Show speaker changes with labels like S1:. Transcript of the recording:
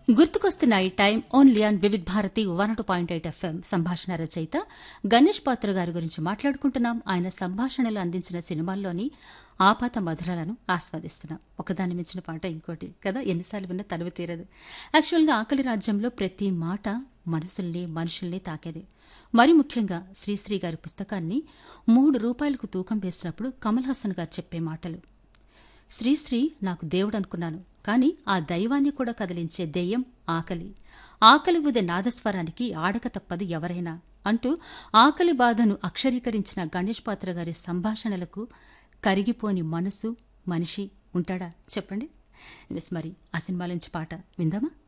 S1: గుర్తుకొస్తున్నాయి time only on Vividh Bharati 102.8 FM. సంభాషణ రచయిత గణేష్ పాత్ర గారి గురించి మాట్లాడుకుంటున్నాం. ఆయన సంభాషణలు అందించిన సినిమాల్లోని ఆపాత మధురాలను ఆస్వాదిస్తున్నాం. ఒకదాన్ని మించిన పాట ఇంకోటి కదా, ఎన్నిసార్లు విన్నా తలువ తీరదు. యాక్చువల్గా ఆకలి రాజ్యంలో ప్రతి మాట మనసుల్ని మనుషుల్ని తాకేది. మరి ముఖ్యంగా శ్రీశ్రీ గారి పుస్తకాన్ని 3 రూపాయలకు తూకం వేసినప్పుడు కమల్ హాసన్ గారు చెప్పే మాటలు. శ్రీశ్రీ నాకు దేవుడనుకున్నాను, కాని ఆ దైవాన్ని కూడా కదిలించే దెయ్యం ఆకలి. ఆకలి ఉదే నాదస్వరానికి ఆడక తప్పదు ఎవరైనా అంటూ ఆకలి బాధను అక్షరీకరించిన గణేష్ పాత్ర గారి సంభాషణలకు కరిగిపోని మనసు మనిషి ఉంటాడా చెప్పండి. మరి ఆ సినిమాలోంచి పాట విందామా?